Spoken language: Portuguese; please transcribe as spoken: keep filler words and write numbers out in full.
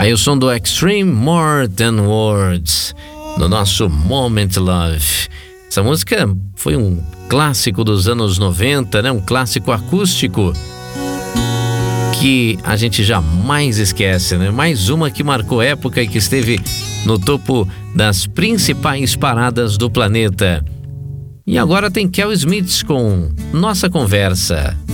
Aí o som do Extreme More Than Words, no nosso Moment Love. Essa música foi um clássico dos anos noventa, né? Um clássico acústico que a gente jamais esquece, né? Mais uma que marcou época e que esteve no topo das principais paradas do planeta. E agora tem Kel Smith com Nossa Conversa.